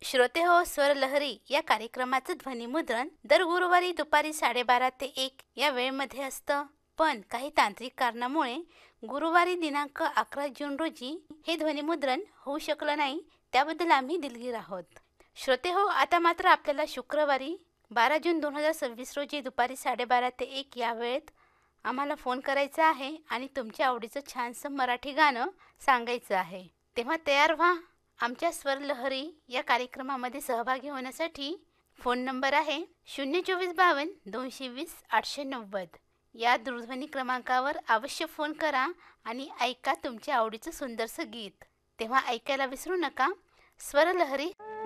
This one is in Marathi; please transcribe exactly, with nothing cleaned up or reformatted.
श्रोते हो, स्वर लहरी या कार्यक्रमाचं ध्वनिमुद्रण दर गुरुवारी दुपारी साडेबारा ते एक या वेळेमध्ये असतं. पण काही तांत्रिक कारणामुळे गुरुवारी दिनांक अकरा जून रोजी हे ध्वनिमुद्रण होऊ शकलं नाही. त्याबद्दल आम्ही दिलगीर आहोत. श्रोते हो, आता मात्र आपल्याला शुक्रवारी बारा जून दोन हजार सव्वीस रोजी दुपारी साडेबारा ते एक या वेळेत आम्हाला फोन करायचा आहे आणि तुमच्या आवडीचं छानसं मराठी गाणं सांगायचं आहे. तेव्हा तयार व्हा. आमच्या स्वर लहरी या कार्यक्रमामध्ये सहभागी होण्यासाठी फोन नंबर आहे शून्य चोवीस बावन्न दोनशे वीस आठशे नव्वद. या दूरध्वनी क्रमांकावर अवश्य फोन करा आणि ऐका तुमच्या आवडीचं सुंदरसं गीत. तेव्हा ऐकायला विसरू नका. स्वर लहरी.